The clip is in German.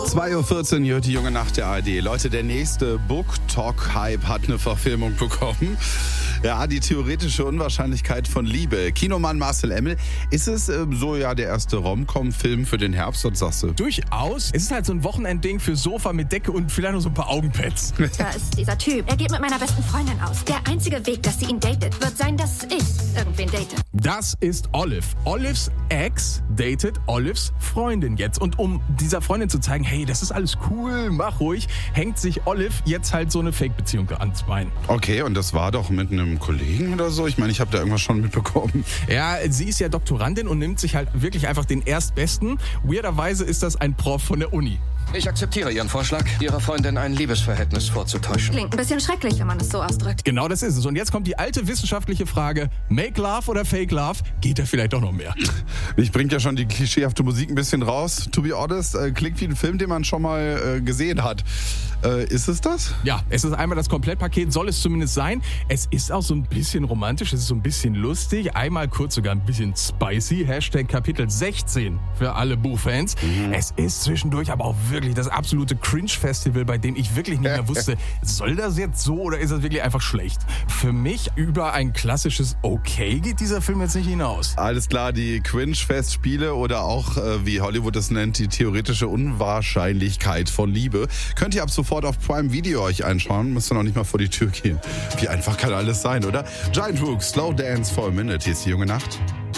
2.14 Uhr hier die junge Nacht der ARD. Leute, der nächste Book-Talk-Hype hat eine Verfilmung bekommen. Ja, die theoretische Unwahrscheinlichkeit von Liebe. Kinomann Marcel Emmel. Ist es der erste Rom-Com-Film für den Herbst, was sagst du? Durchaus. Es ist halt so ein Wochenendding für Sofa mit Decke und vielleicht noch so ein paar Augenpads. Da ist dieser Typ. Er geht mit meiner besten Freundin aus. Der einzige Weg, dass sie ihn datet, wird sein, dass ich irgendwen date. Das ist Olive. Olives Ex datet Olives Freundin jetzt. Und um dieser Freundin zu zeigen, hey, das ist alles cool, mach ruhig, hängt sich Olive jetzt halt so eine Fake-Beziehung ans Bein. Okay, und das war doch mit einem Kollegen oder so? Ich meine, ich habe da irgendwas schon mitbekommen. Ja, sie ist ja Doktorandin und nimmt sich halt wirklich einfach den Erstbesten. Weirderweise ist das ein Prof von der Uni. Ich akzeptiere Ihren Vorschlag, Ihrer Freundin ein Liebesverhältnis vorzutäuschen. Klingt ein bisschen schrecklich, wenn man es so ausdrückt. Genau das ist es. Und jetzt kommt die alte wissenschaftliche Frage, Make Love oder Fake Love? Geht da vielleicht doch noch mehr? Mich bringt ja schon die klischeehafte Musik ein bisschen raus. To be honest, klingt wie ein Film, den man schon mal gesehen hat. Ist es das? Ja, es ist einmal das Komplettpaket, soll es zumindest sein. Es ist auch so ein bisschen romantisch, es ist so ein bisschen lustig, einmal kurz sogar ein bisschen spicy. Hashtag Kapitel 16 für alle Buchfans. Es ist zwischendurch aber auch wirklich das absolute Cringe-Festival, bei dem ich wirklich nicht mehr wusste, soll das jetzt so oder ist das wirklich einfach schlecht? Für mich über ein klassisches Okay geht dieser Film jetzt nicht hinaus. Alles klar, die Cringe-Festspiele oder auch, wie Hollywood es nennt, die theoretische Unwahrscheinlichkeit von Liebe, könnt ihr ab sofort auf Prime Video euch einschauen. Müsst ihr noch nicht mal vor die Tür gehen. Wie einfach kann alles sein, oder? Giant Rooks, Slow Dance for a Minute. Hier ist die junge Nacht.